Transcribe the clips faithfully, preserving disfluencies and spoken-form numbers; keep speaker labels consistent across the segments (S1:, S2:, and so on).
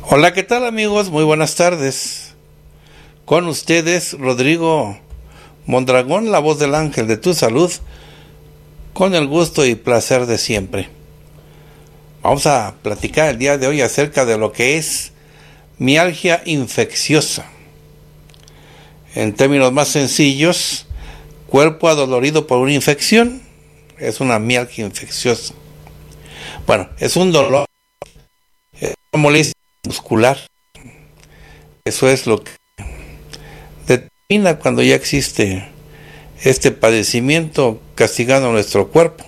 S1: Hola, ¿qué tal amigos? Muy buenas tardes. Con ustedes, Rodrigo Mondragón, la voz del ángel de tu salud, con el gusto y placer de siempre. Vamos a platicar el día de hoy acerca de lo que es mialgia infecciosa. En términos más sencillos, cuerpo adolorido por una infección es una mialgia infecciosa. Bueno, es un dolor, es una molestia muscular. Eso es lo que determina cuando ya existe este padecimiento castigando nuestro cuerpo.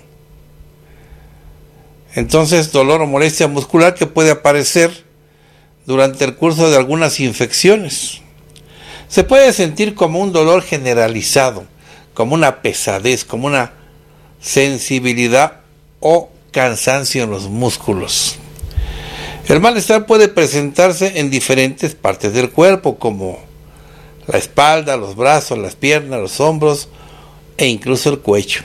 S1: Entonces, dolor o molestia muscular que puede aparecer durante el curso de algunas infecciones. Se puede sentir como un dolor generalizado, como una pesadez, como una sensibilidad o cansancio en los músculos. El malestar puede presentarse en diferentes partes del cuerpo, como la espalda, los brazos, las piernas, los hombros e incluso el cuello.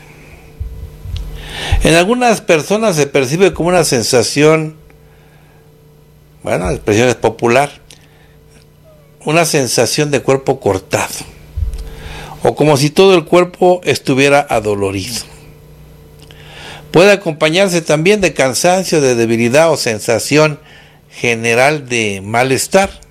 S1: En algunas personas se percibe como una sensación, bueno, la expresión es popular, una sensación de cuerpo cortado, o como si todo el cuerpo estuviera adolorido. Puede acompañarse también de cansancio, de debilidad o sensación general de malestar.